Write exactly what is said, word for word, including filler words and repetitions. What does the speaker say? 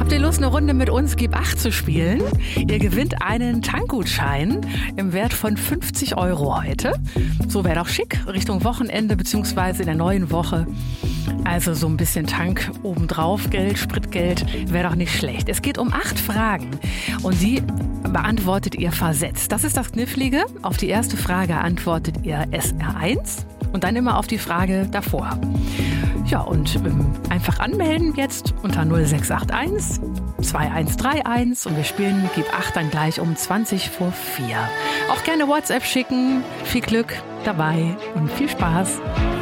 Habt ihr Lust, eine Runde mit uns Gib acht zu spielen? Ihr gewinnt einen Tankgutschein im Wert von fünfzig Euro heute. So wäre doch schick, Richtung Wochenende bzw. in der neuen Woche. Also so ein bisschen Tank obendrauf, Geld, Spritgeld, wäre doch nicht schlecht. Es geht um acht Fragen und die beantwortet ihr versetzt. Das ist das Knifflige. Auf die erste Frage antwortet ihr S R eins und dann immer auf die Frage davor. Ja, und ähm, einfach anmelden jetzt unter null sechs acht eins zwei eins drei eins und wir spielen Gib acht dann gleich um zwanzig vor vier. Auch gerne WhatsApp schicken. Viel Glück dabei und viel Spaß.